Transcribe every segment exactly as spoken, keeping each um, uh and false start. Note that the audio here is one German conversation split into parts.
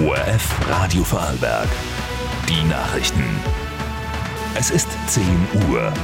O R F Radio Vorarlberg. Die Nachrichten. Es ist zehn Uhr.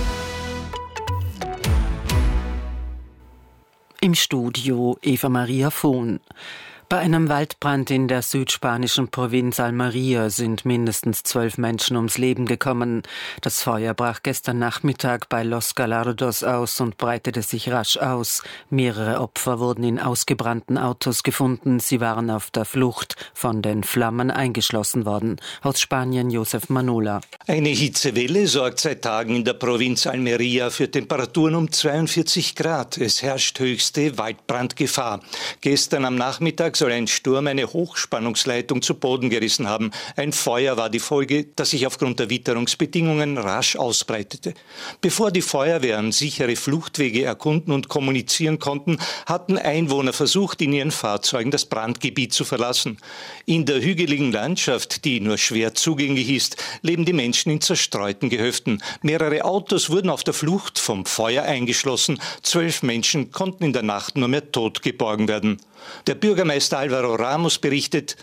Im Studio Eva Maria Vohn. Bei einem Waldbrand in der südspanischen Provinz Almería sind mindestens zwölf Menschen ums Leben gekommen. Das Feuer brach gestern Nachmittag bei Los Gallardos aus und breitete sich rasch aus. Mehrere Opfer wurden in ausgebrannten Autos gefunden. Sie waren auf der Flucht, von den Flammen eingeschlossen worden. Aus Spanien Josef Manola. Eine Hitzewelle sorgt seit Tagen in der Provinz Almería für Temperaturen um zweiundvierzig Grad. Es herrscht höchste Waldbrandgefahr. Gestern am Nachmittag soll ein Sturm eine Hochspannungsleitung zu Boden gerissen haben. Ein Feuer war die Folge, das sich aufgrund der Witterungsbedingungen rasch ausbreitete. Bevor die Feuerwehren sichere Fluchtwege erkunden und kommunizieren konnten, hatten Einwohner versucht, in ihren Fahrzeugen das Brandgebiet zu verlassen. In der hügeligen Landschaft, die nur schwer zugänglich ist, leben die Menschen in zerstreuten Gehöften. Mehrere Autos wurden auf der Flucht vom Feuer eingeschlossen. Zwölf Menschen konnten in der Nacht nur mehr tot geborgen werden. Der Bürgermeister Álvaro Ramos berichtet,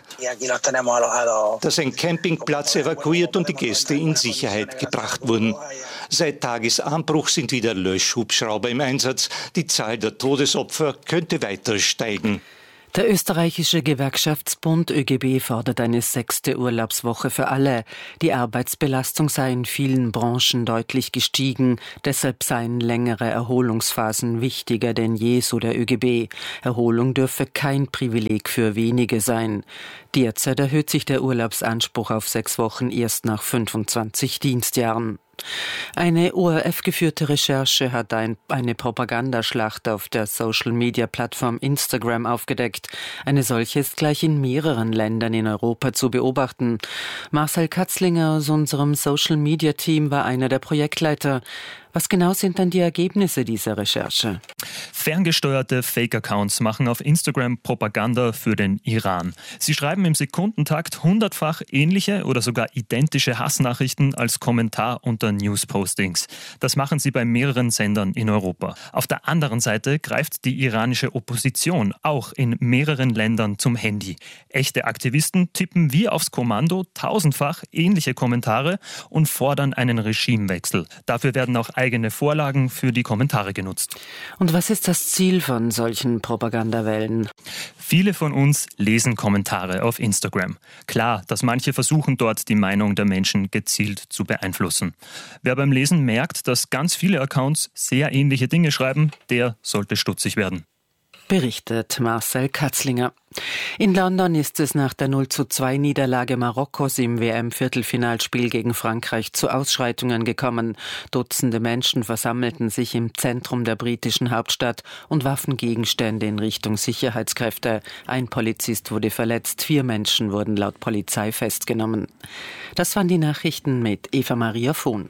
dass ein Campingplatz evakuiert und die Gäste in Sicherheit gebracht wurden. Seit Tagesanbruch sind wieder Löschhubschrauber im Einsatz. Die Zahl der Todesopfer könnte weiter steigen. Der österreichische Gewerkschaftsbund Ö G B fordert eine sechste Urlaubswoche für alle. Die Arbeitsbelastung sei in vielen Branchen deutlich gestiegen. Deshalb seien längere Erholungsphasen wichtiger denn je, so der Ö G B. Erholung dürfe kein Privileg für wenige sein. Derzeit erhöht sich der Urlaubsanspruch auf sechs Wochen erst nach fünfundzwanzig Dienstjahren. Eine O R F-geführte Recherche hat ein, eine Propagandaschlacht auf der Social-Media-Plattform Instagram aufgedeckt. Eine solche ist gleich in mehreren Ländern in Europa zu beobachten. Marcel Katzlinger aus unserem Social-Media-Team war einer der Projektleiter. Was genau sind denn die Ergebnisse dieser Recherche? Ferngesteuerte Fake-Accounts machen auf Instagram Propaganda für den Iran. Sie schreiben im Sekundentakt hundertfach ähnliche oder sogar identische Hassnachrichten als Kommentar unter News-Postings. Das machen sie bei mehreren Sendern in Europa. Auf der anderen Seite greift die iranische Opposition auch in mehreren Ländern zum Handy. Echte Aktivisten tippen wie aufs Kommando tausendfach ähnliche Kommentare und fordern einen Regimewechsel. Dafür werden auch eigene Vorlagen für die Kommentare genutzt. Und was ist das Ziel von solchen Propagandawellen? Viele von uns lesen Kommentare auf Instagram. Klar, dass manche versuchen, dort die Meinung der Menschen gezielt zu beeinflussen. Wer beim Lesen merkt, dass ganz viele Accounts sehr ähnliche Dinge schreiben, der sollte stutzig werden. Berichtet Marcel Katzlinger. In London ist es nach der null zu zwei Niederlage Marokkos im W M-Viertelfinalspiel gegen Frankreich zu Ausschreitungen gekommen. Dutzende Menschen versammelten sich im Zentrum der britischen Hauptstadt und warfen Gegenstände in Richtung Sicherheitskräfte. Ein Polizist wurde verletzt, vier Menschen wurden laut Polizei festgenommen. Das waren die Nachrichten mit Eva Maria Vohn.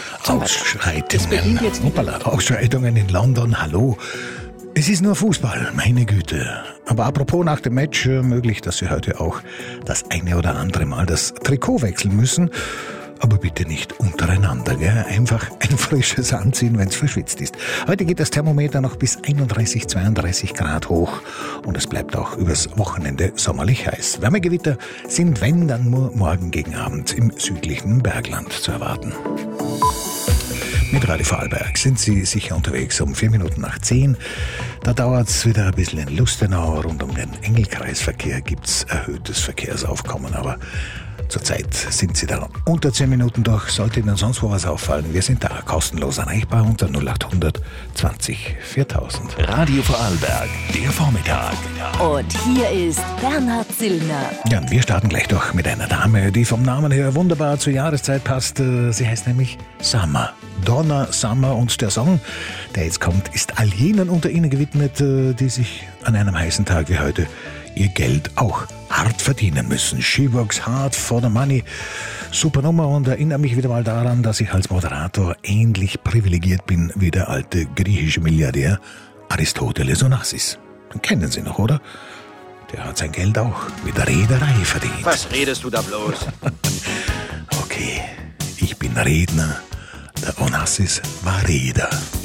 Ausschreitungen. Hoppala, Ausschreitungen in London, hallo. Es ist nur Fußball, meine Güte. Aber apropos nach dem Match, möglich, dass Sie heute auch das eine oder andere Mal das Trikot wechseln müssen. Aber bitte nicht untereinander, gell? Einfach ein frisches anziehen, wenn es verschwitzt ist. Heute geht das Thermometer noch bis einunddreißig, zweiunddreißig Grad hoch. Und es bleibt auch übers Wochenende sommerlich heiß. Wärmegewitter sind, wenn, dann nur morgen gegen Abend im südlichen Bergland zu erwarten. Mit Radio Vorarlberg sind Sie sicher unterwegs um vier Minuten nach zehn. Da dauert es wieder ein bisschen in Lustenau. Rund um den Engelkreisverkehr gibt es erhöhtes Verkehrsaufkommen. Aber zurzeit sind Sie da unter zehn Minuten durch. Sollte Ihnen sonst wo was auffallen, wir sind da kostenlos erreichbar unter null achthundert zwanzig viertausend. Radio Vorarlberg, der Vormittag. Und hier ist Bernhard Zillner. Ja, und wir starten gleich doch mit einer Dame, die vom Namen her wunderbar zur Jahreszeit passt. Sie heißt nämlich Summer. Donna Summer, und der Song, der jetzt kommt, ist all jenen unter Ihnen gewidmet, die sich an einem heißen Tag wie heute ihr Geld auch hart verdienen müssen. She works hard for the money. Super Nummer, und erinnere mich wieder mal daran, dass ich als Moderator ähnlich privilegiert bin wie der alte griechische Milliardär Aristoteles Onassis. Kennen Sie noch, oder? Der hat sein Geld auch mit der Reederei verdient. Was redest du da bloß? Okay, ich bin Redner. Der Onassis war Reeder.